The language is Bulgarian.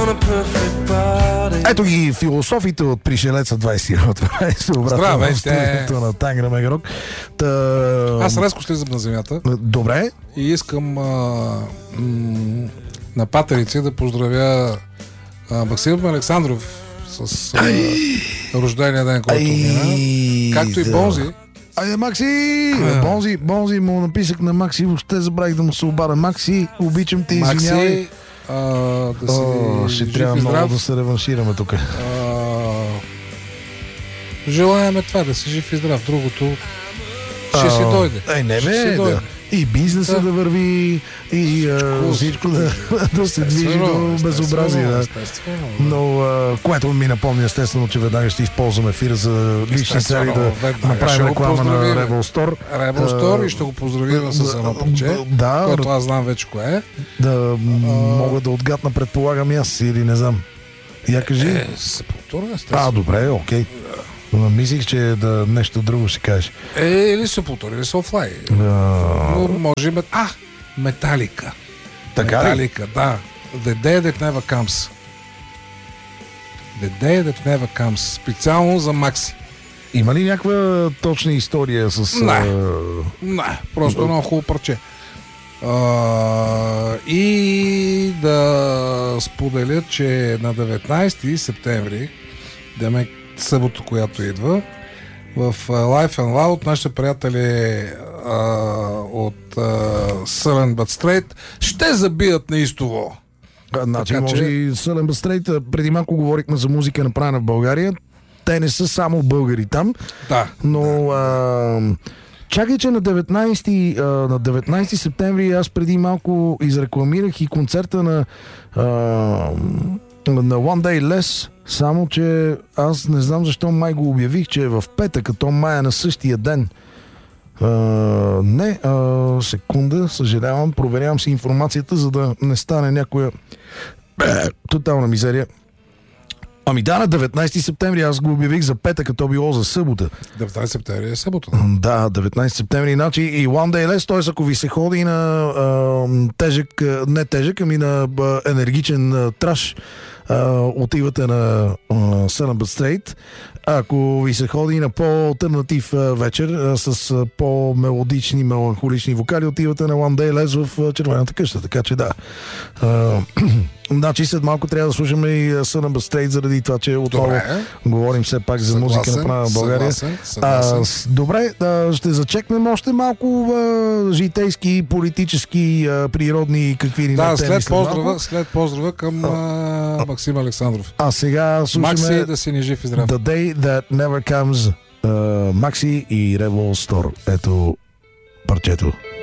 Ето ги философите от Пришелеца 20. Това е съобразно в студиото на Тангра Мегарок. Аз резко слизам на земята. Добре. И искам на патерици да поздравя Максим Александров с рождения ден, който мина. Както и Бонзи. Айде, Макси! Бонзи му написах на Макси, въобще забравих да му се обада. Макси, обичам те, извинявай. Ще трябва много да се реваншираме тук. Желаеме това, да си жив и здрав. Другото ще си дойде. Не бе, и бизнеса да върви, и всичко да се движи до безобразие. Да. Но което ми напомня естествено, че веднага ще използваме ефира за лични цели да направим реклама на Rebel Store. Rebel Store и ще го поздравим с едно парче, което аз знам вече кое е. Да мога да отгадна, предполагам аз или не знам. Я кажи. Сепултура, естествено. Добре, окей. Мислих, че да нещо друго ще кажеш. Или Сепултура, или Soulfly. Но може би... Металика. Така Металика, да. The Day That Never Comes. The Day That Never Comes. Специално за Макси. Има ли някаква точна история с... Не, просто едно хубаво парче. И да споделя, че на 19 септември, демек събота, която идва, в Life and Loud нашите приятели от Sullen But Straight ще забият неистово. Значи може и Sullen But Straight, преди малко говорихме за музика направена в България. Те не са само българи там. Да. Но чакай, че на 19 септември аз преди малко изрекламирах и концерта на One Day Less, само че аз не знам защо май го обявих, че е в петък, като май е на същия ден. Секунда, съжалявам, проверявам си информацията, за да не стане някоя тотална мизерия. Ами да, на 19 септември аз го обявих за петък, като било за събота. 19 септември е събота. Да, 19 сепtemври, иначе и One Day Less, т.е. ако ви се ходи на не тежък, ами на енергичен траш, отивате на Sullen But Straight. Ако ви се ходи на по-алтернатив вечер с по-мелодични, меланхолични вокали, отивате на One Day Less в Червената къща. Така че да. Значи след малко трябва да слушаме и Sullen But Straight, заради това, че отново говорим все пак за музика направена в България. Добре, ще зачекнем още малко житейски, политически, природни какви ни теми. След поздрава към Максим Александров. А сега слушаме Макси, да си ни жив и здрав. The Day That Never Comes, Макси и Rebel Store. Ето парчето.